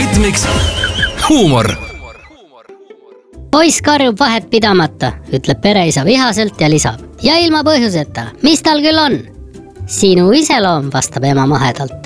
ritmiks huumor. Poiss karjub vahet pidamata, ütleb pereisa vihaselt ja lisab. Ja ilma põhjuseta, mis tal küll on? Sinu iseloom, vastab ema mahedalt.